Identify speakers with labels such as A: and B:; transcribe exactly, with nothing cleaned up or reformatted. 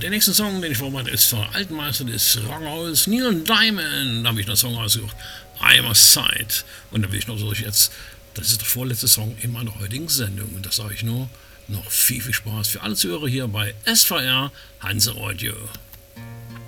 A: Der nächste Song, den ich vorbereite, ist von Altmeister des Rock'n'Rolls, Neil Diamond. Da habe ich noch einen Song rausgesucht, I'm a Sight. Und da will ich noch so jetzt, das ist der vorletzte Song in meiner heutigen Sendung. Und das sage ich nur, noch viel, viel Spaß für alle Zuhörer hier bei S V R Hanse Radio.